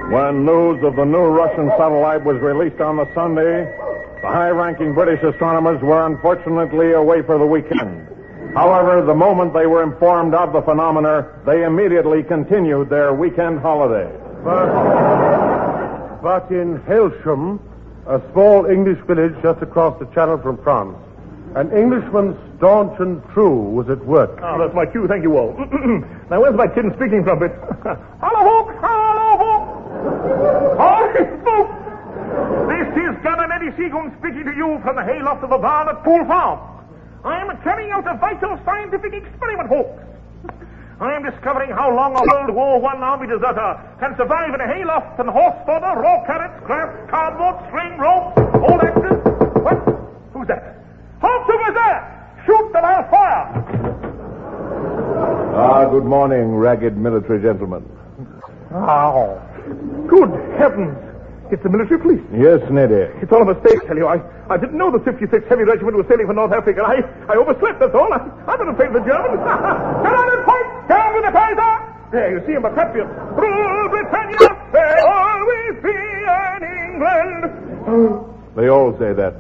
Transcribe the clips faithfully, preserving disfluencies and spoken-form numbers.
When news of the new Russian satellite was released on the Sunday, the high-ranking British astronomers were unfortunately away for the weekend. However, the moment they were informed of the phenomena, they immediately continued their weekend holiday. But, but in Hailsham, a small English village just across the channel from France, an Englishman staunch and true was at work. Ah, that's my cue, thank you all. Now, where's my tin speaking trumpet? Hello, folks! Hello, folks! Hi, folks! This is Gunner Neddy Seagoon speaking to you from the hayloft of the barn at Poole Farm. I am carrying out a vital scientific experiment, folks. I am discovering how long a World War One army deserter can survive in a hayloft and horse fodder, raw carrots, grass, cardboard, string, rope, old axes. What? Who's that? Halt over there! Shoot and I'll fire! Ah, good morning, ragged military gentlemen. Oh, good heavens! It's the military police. Yes, Neddy. It's all a mistake, tell you. I, I didn't know the fifty-sixth Heavy Regiment was sailing for North Africa. I, I overslept, that's all. I, I didn't fail the Germans. Get on and fight! Down with the Kaiser! There, you see him, a patriot. Rule Britannia, they always be in England. They all say that.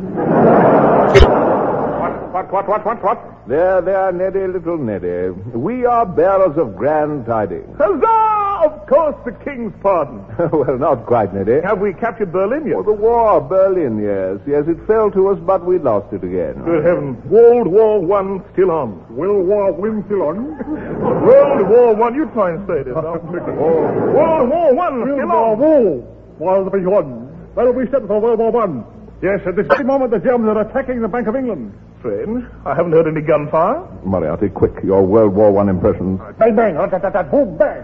What, what, what, what, what? There, there, Neddy, little Neddy. We are bearers of grand tidings. Huzzah! Of course, the King's pardon. Well, not quite, Neddy. Have we captured Berlin yet? Oh, the war, Berlin, yes. Yes, it fell to us, but we lost it again. Good heavens. World War One still on. World War One still on? World War One, you try and say this. World War One still on. World War One. Well, we set for World War One. Yes, at this very moment the Germans are attacking the Bank of England. Strange. I haven't heard any gunfire. Moriarty, quick, your World War One impressions. Bang, bang, boom, bang,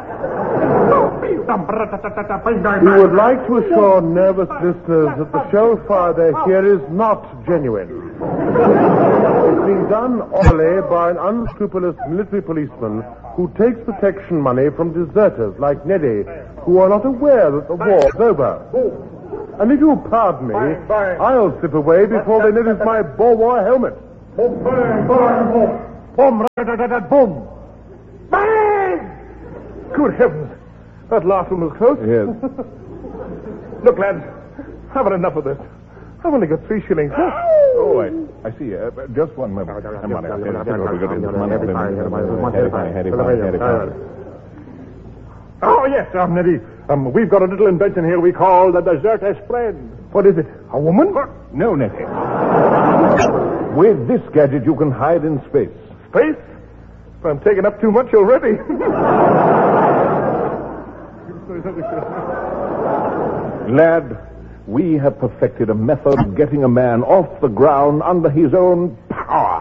We would like to assure nervous listeners that the shell fire they hear is not genuine. It's being done orally by an unscrupulous military policeman who takes protection money from deserters like Neddy, who are not aware that the war is over. And if you'll pardon me, I'll slip away before they notice my Boer War helmet. Boom, bang, bang, boom. Boom, rat-tat-tat, boom. Bang! Good heavens. That last one was close. Yes. Look, lads, I've had enough of this. I've only got three shillings. Oh, I, I see. Uh, just one moment. Oh, yes, um, Neddy. Um, we've got a little invention here we call the Deserter's Friend. What is it? A woman? No, Neddy. With this gadget, you can hide in space. Space? I'm taking up too much already. Lad, we have perfected a method of getting a man off the ground under his own power.